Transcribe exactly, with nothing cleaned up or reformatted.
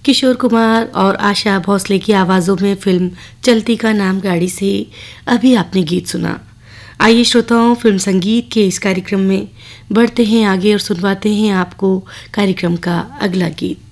किशोर कुमार और आशा भोसले की आवाज़ों में फिल्म चलती का नाम गाड़ी से अभी आपने गीत सुना। आइए श्रोताओं, फिल्म संगीत के इस कार्यक्रम में बढ़ते हैं आगे और सुनवाते हैं आपको कार्यक्रम का अगला गीत।